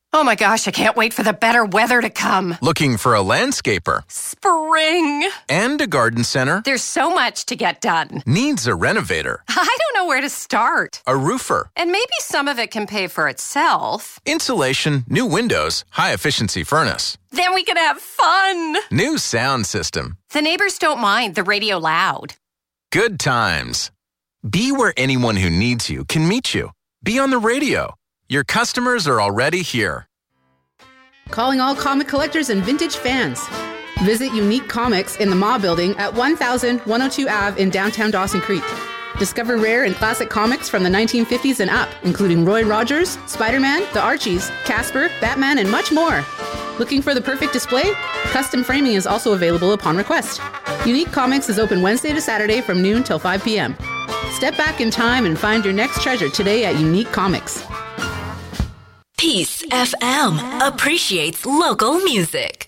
Oh my gosh, I can't wait for the better weather to come. Looking for a landscaper. Spring. And a garden center. There's so much to get done. Needs a renovator. I don't know where to start. A roofer. And maybe some of it can pay for itself. Insulation, new windows, high-efficiency furnace. Then we can have fun. New sound system. The neighbors don't mind the radio loud. Good times. Be where anyone who needs you can meet you. Be on the radio. Your customers are already here. Calling all comic collectors and vintage fans. Visit Unique Comics in the Ma Building at 1102 Ave in downtown Dawson Creek. Discover rare and classic comics from the 1950s and up, including Roy Rogers, Spider-Man, the Archies, Casper, Batman, and much more. Looking for the perfect display? Custom framing is also available upon request. Unique Comics is open Wednesday to Saturday from noon till 5 p.m. Step back in time and find your next treasure today at Unique Comics. Peace FM appreciates local music.